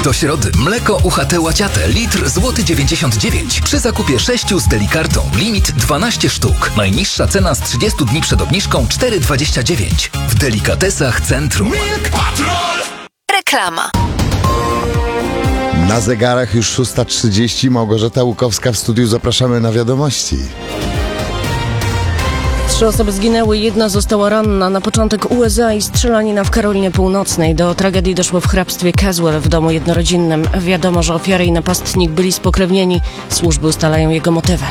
Do środy mleko UHT Łaciate litr złoty 99 przy zakupie 6 z Delikartą. Limit 12 sztuk. Najniższa cena z 30 dni przed obniżką 4,29. W Delikatesach Centrum. Milk Patrol! Reklama. Na zegarach już 6:30. Małgorzata Łukowska w studiu. Zapraszamy na wiadomości. 3 osoby zginęły, 1 została ranna. Na początek USA i strzelanina w Karolinie Północnej. Do tragedii doszło w hrabstwie Caswell w domu jednorodzinnym. Wiadomo, że ofiary i napastnik byli spokrewnieni. Służby ustalają jego motywy.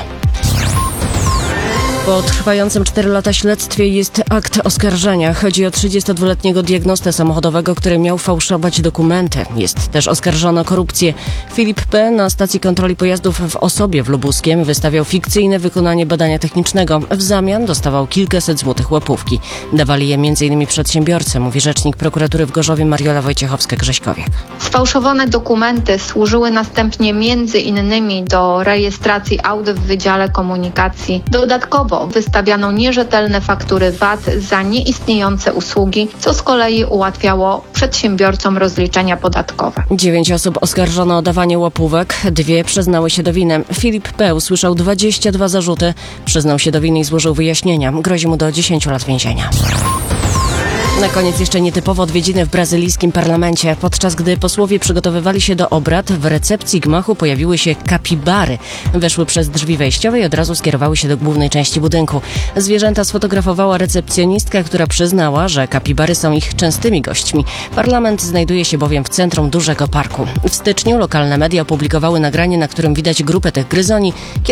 Po trwającym 4 lata śledztwie jest akt oskarżenia. Chodzi o 32-letniego diagnostę samochodowego, który miał fałszować dokumenty. Jest też oskarżony o korupcję. Filip P. na stacji kontroli pojazdów w Osobie w Lubuskiem wystawiał fikcyjne wykonanie badania technicznego. W zamian dostawał kilkaset złotych łapówki. Dawali je m.in. przedsiębiorcy, mówi rzecznik prokuratury w Gorzowie Mariola Wojciechowska-Grześkowiak. Sfałszowane dokumenty służyły następnie m.in. do rejestracji aut w Wydziale Komunikacji. Dodatkowo wystawiano nierzetelne faktury VAT za nieistniejące usługi, co z kolei ułatwiało przedsiębiorcom rozliczenia podatkowe. 9 osób oskarżono o dawanie łapówek, 2 przyznały się do winy. Filip P. usłyszał 22 zarzuty, przyznał się do winy i złożył wyjaśnienia. Grozi mu do 10 lat więzienia. Na koniec jeszcze nietypowo odwiedziny w brazylijskim parlamencie. Podczas gdy posłowie przygotowywali się do obrad, w recepcji gmachu pojawiły się kapibary. Weszły przez drzwi wejściowe i od razu skierowały się do głównej części budynku. Zwierzęta sfotografowała recepcjonistka, która przyznała, że kapibary są ich częstymi gośćmi. Parlament znajduje się bowiem w centrum dużego parku. W styczniu lokalne media opublikowały nagranie, na którym widać grupę tych gryzoni,